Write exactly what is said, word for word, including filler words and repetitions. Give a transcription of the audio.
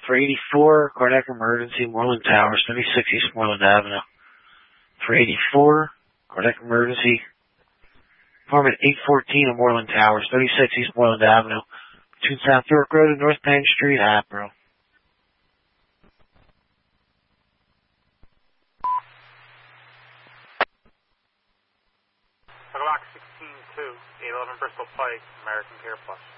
For eighty-four, cardiac emergency, Moreland Towers, thirty-six East Moreland Avenue. For eighty-four, cardiac emergency, apartment eight fourteen of Moreland Towers, thirty-six East Moreland Avenue, between South York Road and North Penn Street, Hatboro. Block sixteen two, eight eleven Bristol Pike, American Care Plus.